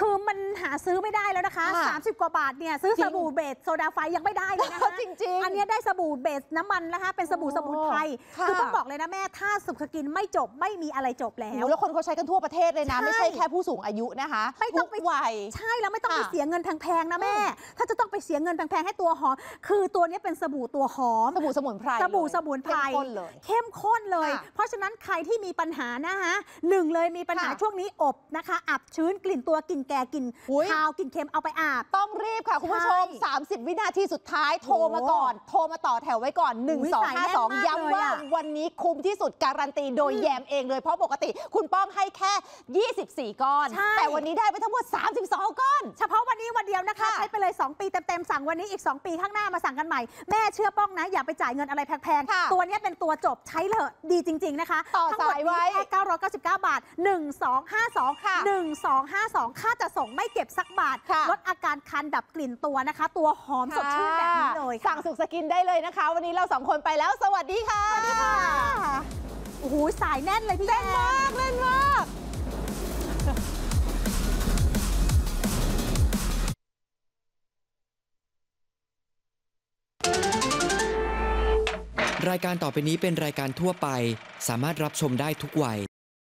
คือมันหาซื้อไม่ได้แล้วนะคะ30 กว่าบาทเนี่ยซื้อสบู่เบสโซดาไฟยังไม่ได้เลยนะคะจริงๆอันนี้ได้สบู่เบสน้ำมันนะคะเป็นสบู่สมุนไพรคือต้องบอกเลยนะแม่ถ้าสุขกินไม่จบไม่มีอะไรจบแล้วแล้วคนเขาใช้กันทั่วประเทศเลยนะไม่ใช่แค่ผู้สูงอายุนะคะไม่ต้องไปใช่แล้วไม่ต้องไปเสียเงินแพงๆนะแม่ถ้าจะต้องไปเสียเงินแพงๆให้ตัวหอมคือตัวนี้เป็นสบู่ตัวหอมสบู่สมุนไพรเข้มข้นเลยเพราะฉะนั้นใครที่มีปัญหานะคะหนึ่งเลยมีปัญหาช่วงนี้อบนะคะอับชื้นกลิ่นตัวกลิ่นแก่กลิ่นคาวกลิ่นเค็มเอาไปอาบต้องรีบค่ะคุณผู้ชม30 วินาทีสุดท้ายโทรมาก่อนโทรมาต่อแถวไว้ก่อน1252ย้ำว่าวันนี้คุ้มที่สุดการันตีโดยแยมเองเลยเพราะปกติคุณป้องให้แค่24 ก้อนแต่วันนี้ได้ไปทั้งหมด32 ก้อนเฉพาะวันนี้วันเดียวนะคะใช้ไปเลย2 ปีเต็มๆสั่งวันนี้อีก2 ปีข้างหน้ามาสั่งกันใหม่แม่เชื่อป้องนะอย่าไปจ่ายเงินอะไรแพงๆตัวนี้เป็นตัวจบใช้เลยดีจริงๆนะคะต่อสายไว้แค่999 บาท1252ค่าจะส่งไม่เก็บสักบาทลดอาการคันดับกลิ่นตัวนะคะตัวหอมสดชื่นแบบนี้เลยสั่งสุขสกินได้เลยนะคะวันนี้เรา2 คนไปแล้วสวัสดีค่ะสวัสดีค่ะโอ้โหสายแน่นเลยพี่แน่นมากรายการต่อไปนี้เป็นรายการทั่วไปสามารถรับชมได้ทุกวัย